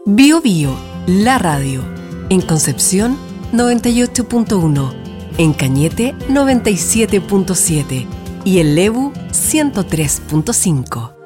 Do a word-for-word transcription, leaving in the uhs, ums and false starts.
Bio Bio, la radio. En Concepción, noventa y ocho punto uno. En Cañete, noventa y siete punto siete. Y en Lebu, ciento tres punto cinco.